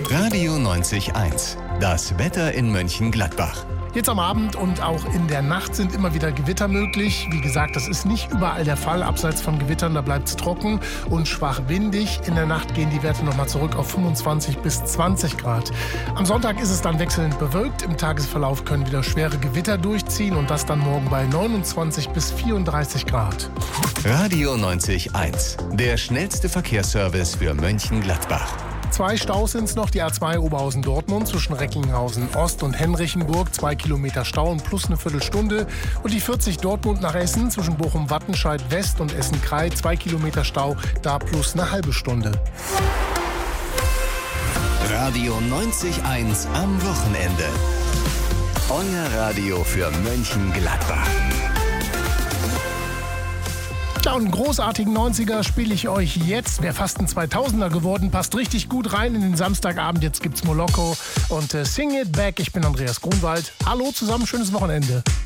Radio 90.1. Das Wetter in Mönchengladbach. Jetzt am Abend und auch in der Nacht sind immer wieder Gewitter möglich. Wie gesagt, das ist nicht überall der Fall. Abseits von Gewittern, da bleibt es trocken und schwach windig. In der Nacht gehen die Werte nochmal zurück auf 25 bis 20 Grad. Am Sonntag ist es dann wechselnd bewölkt. Im Tagesverlauf können wieder schwere Gewitter durchziehen und das dann morgen bei 29 bis 34 Grad. Radio 90.1. Der schnellste Verkehrsservice für Mönchengladbach. 2 Staus sind es noch, die A2 Oberhausen-Dortmund zwischen Recklinghausen-Ost und Henrichenburg, 2 Kilometer Stau und plus eine Viertelstunde. Und die 40 Dortmund nach Essen zwischen Bochum-Wattenscheid-West und Essen-Krei, 2 Kilometer Stau, da plus eine halbe Stunde. Radio 90.1 am Wochenende. Euer Radio für Mönchengladbach. Ja, und einen großartigen 90er spiele ich euch jetzt. Wäre fast ein 2000er geworden, passt richtig gut rein in den Samstagabend. Jetzt gibt's Moloko und Sing It Back. Ich bin Andreas Grunwald. Hallo zusammen, schönes Wochenende.